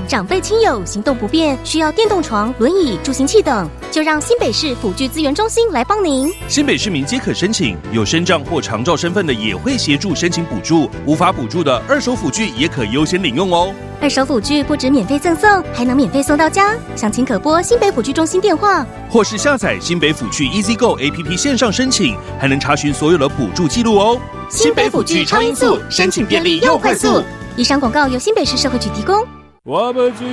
长辈亲友行动不便，需要电动床、轮椅、助行器等，就让新北市辅具资源中心来帮您。 新北市民皆可申请，有身障或长照身份的也会协助申请补助，无法补助的二手辅具也可优先领用哦。 二手辅具不止免费赠送，还能免费送到家。详情可拨新北辅具中心电话， 或是下载新北辅具 EasyGo APP 线上申请，还能查询所有的补助记录哦。 新北辅具超音速，申请便利又快速。以上广告由新北市社会局提供。 我们追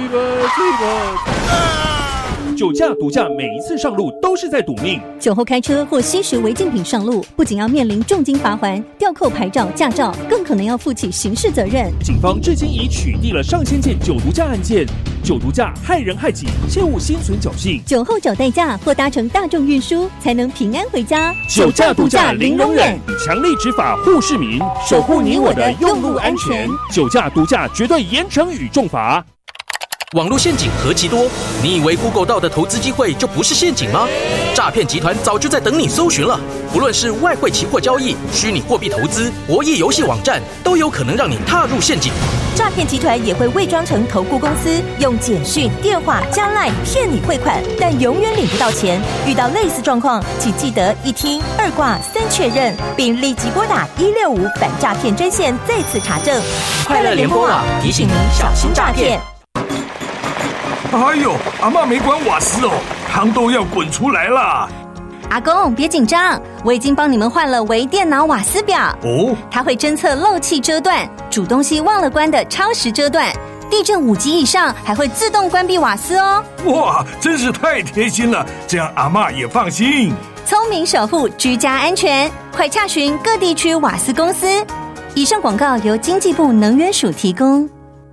酒驾、毒驾，每一次上路都是在赌命。 酒后开车或吸食违禁品上路，不仅要面临重金罚锾、吊扣牌照、驾照，更可能要负起刑事责任。 警方至今已取缔了上千件酒毒驾案件。酒毒驾害人害己，切勿心存侥幸。 酒后找代驾或搭乘大众运输，才能平安回家。 酒驾、毒驾零容忍，以强力执法护市民，守护你我的用路安全。酒驾、毒驾绝对严惩与重罚。 网络陷阱何其多，你以为 Google 到的投资机会就不是陷阱吗？诈骗集团早就在等你搜寻了。不论是外汇期货交易、虚拟货币投资、博弈游戏网站，都有可能让你踏入陷阱。 诈骗集团也会伪装成投顾公司，用简讯、电话加 LINE 骗你汇款，但永远领不到钱。遇到类似状况，请记得一听、二挂、三确认，并立即拨打165反诈骗专线再次查证。 快乐联播网提醒您小心诈骗。 哎呦，阿嬷没关瓦斯哦，汤都要滚出来了。 阿公别紧张，我已经帮你们换了微电脑瓦斯表哦， 它会侦测漏气遮断、煮东西忘了关的超时遮断，地震5级以上还会自动关闭瓦斯哦。 哇，真是太贴心了，这样阿嬷也放心。 聪明守护居家安全，快洽询各地区瓦斯公司。以上广告由经济部能源署提供。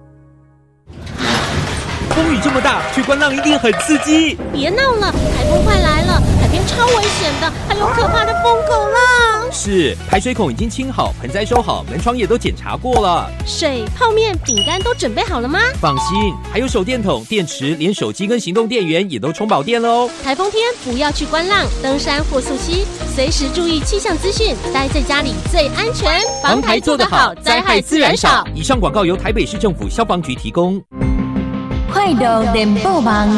风雨这么大，去观浪一定很刺激。 别闹了，台风快来了，海边超危险的，还有可怕的疯狗浪。 是，排水孔已经清好，盆栽收好，门窗也都检查过了。 水、泡面、饼干都准备好了吗？ 放心，还有手电筒、电池，连手机跟行动电源也都充饱电了哦。 台风天不要去观浪、登山或溯溪，随时注意气象资讯，待在家里最安全。 防台做得好，灾害自然少。以上广告由台北市政府消防局提供。 快乐联播网，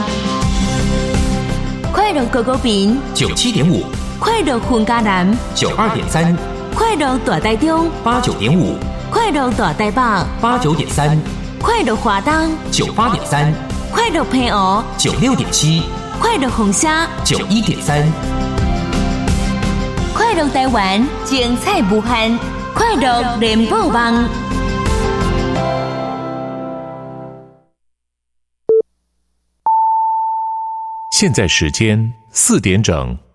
快乐高高屏 97.5， 快乐混嘉南 92.3， 快乐大台中 89.5， 快乐大台北 89.3， 快乐华东 98.3， 快乐平湖 96.7， 快乐红沙 91.3， 快乐台湾精彩无限，快乐联播网。 现在时间4点整。